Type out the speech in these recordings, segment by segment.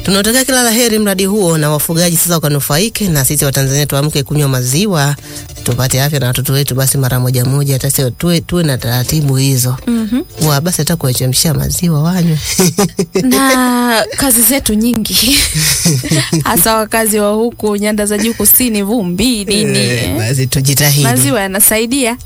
Tunataka kila laheri mradi huo na wafugaji sasa wakanufaike, na sisi Watanzania tuamke kunywa maziwa tupate afya na watoto wetu basi mara moja moja, hata sio tuwe na taratibu hizo. Wa basi hata kuchemshia maziwa wanywe. Na kazi zetu nyingi. Hasa wakazi wa huku nyanda za juu kusini, vumbi nini. Basi tujitahidi. Maziwa yanasaidia.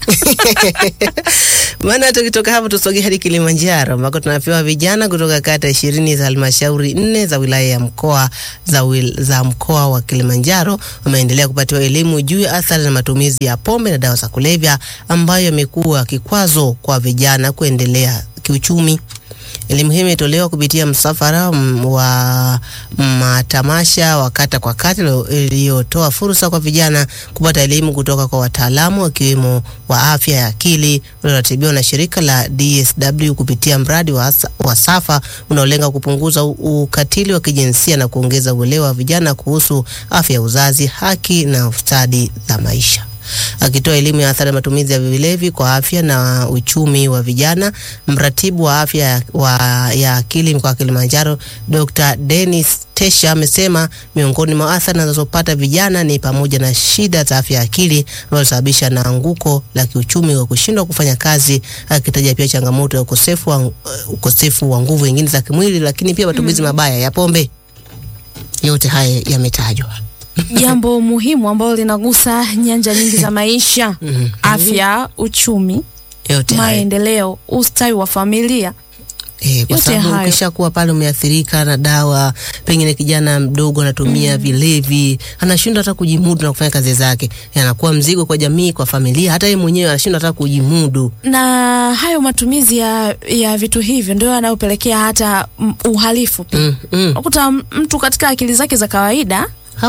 Maana tukitoka hapo tusogee hadi Kilimanjaro ambako tunapewa vijana kutoka kata 20 za halmashauri 4 za wilaya ya mkoa za mkoa wa Kilimanjaro wameendelea kupatiwa elimu juu ya athari na matumizi ya pombe na dawa za kulevya ambayo yamekuwa kikwazo kwa vijana kuendelea kiuchumi. Elimu hii imetolewa kupitia msafara wa matamasha wa kata kwa kata iliyotoa fursa kwa vijana kupata elimu kutoka kwa wataalamu wakiwemo wa afya ya akili ulioratibiwa na shirika la DSW kupitia mradi wa SAFA unaolenga kupunguza ukatili wa kijinsia na kuongeza uelewa wa vijana kuhusu afya ya uzazi, haki na ustadi za maisha. Akitoa elimu ya athari ya matumizi ya vilevi kwa afya na uchumi wa vijana, mratibu wa afya ya akili mkoa wa Kilimanjaro Dr. Dennis Tesha amesema miongoni mwa athari zinazopata vijana ni pamoja na shida za afya ya akili zinazosababisha na anguko la kiuchumi wa kushindwa kufanya kazi, akitaja pia changamoto ya ukosefu wa nguvu nyingine za kimwili, lakini pia matumizi mabaya ya pombe. Yote haya yametajwa. Jambo muhimu ambalo linagusa nyanja nyingi za maisha, afya, uchumi, yote maendeleo, ustawi wa familia. Kwa sababu ukishakuwa pale umeathirika na dawa, pengine kijana mdogo anatumia vilevi, anashindwa hata kujimudu na kufanya kazi zake. Yanakuwa mzigo kwa jamii, kwa familia, hata yeye mwenyewe anashindwa hata kujimudu. Na hayo matumizi ya vitu hivyo ndio yanayopelekea hata uhalifu pia. Unakuta mtu katika akili zake za kawaida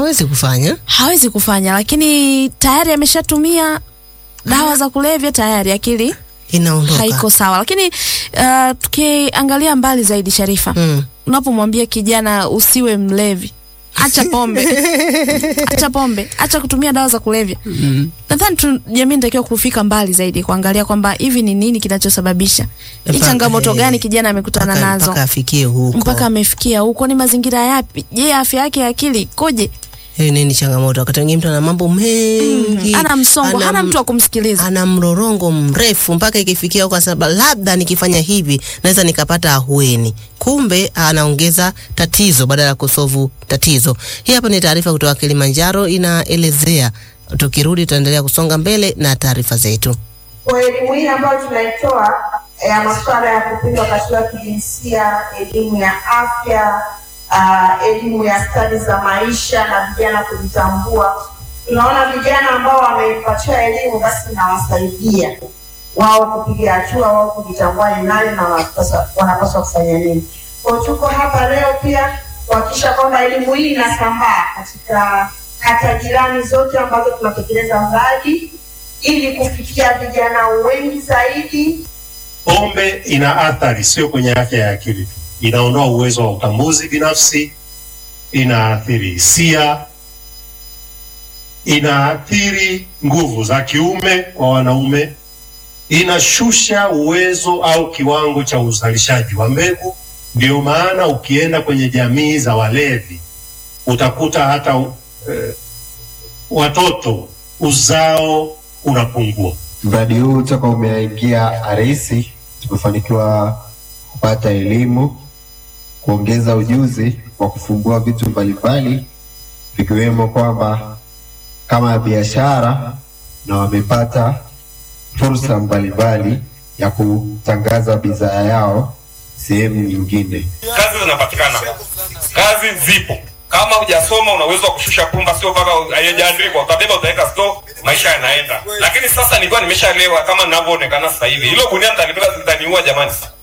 hawezi kufanya, lakini tayari ameshatumia dawa za kulevya, tayari akili inaondoka, haiko sawa. Lakini tukiangalia mbali zaidi, Sharifa, unapomwambia kijana usiwe mlevi, acha pombe, acha kutumia dawa za kulevya, nadhani jamii inatakiwa kufika mbali zaidi kuangalia kwamba hivi ni nini kinachosababisha, ni changamoto gani kijana amekutana nazo mpaka amefikia huko, ni mazingira yapi, je, afya yake ya akili ikoje? Nini changamoto? Wakati mwingine mtu ana mambo mengi, ana msongo, hana mtu wa kumsikiliza, ana mrorongo mrefu mpaka ikifikia kwa sababu labda nikifanya hivi naweza nikapata ahueni, kumbe anaongeza tatizo badala ya kusolve tatizo. Hii hapa ni taarifa kutoka Kilimanjaro inaelezea. Tukirudi tutaendelea kusonga mbele na taarifa zetu. Kwa elimu hii ambayo tunaitoa ya masuala ya kupinga ukatili wa kijinsia, elimu ya afya, elimu ya stadi za maisha na vijana kujitambua, tunaona vijana ambao wamepatiwa elimu basi inawasaidia wao kupiga hatua, wao kujitambua ni nani na wanapaswa kufanya nini. Kwa tuko hapa leo pia kuhakikisha kwamba elimu hii inasambaa katika kata jirani zote ambazo tunatekeleza mradi ili kufikia vijana wengi zaidi. Pombe ina athari sio kwenye afya ya akili, inaondoa uwezo wa utambuzi binafsi, inaathiri hisia, inaathiri nguvu za kiume kwa wanaume, inashusha uwezo au kiwango cha uzalishaji wa mbegu. Ndio maana ukienda kwenye jamii za walevi utakuta hata watoto uzao unapungua. Mradi huu toka umeingia arisi, tumefanikiwa kupata elimu, kuongeza ujuzi wa kufumbua vitu mbalimbali vikiwemo kwamba kama biashara, na wamepata fursa mbalimbali ya kutangaza bidhaa yao sehemu nyingine. Kazi zinapatikana, kazi zipo. Kama hujasoma una uwezo wa kushusha pumba, sio mpaka haijaandikwa utabeba utaweka store, maisha yanaenda. Lakini sasa nilikuwa nimeshaelewa kama ninavyoonekana sasa hivi, hilo gunia mtalibeba zitaniua jamani.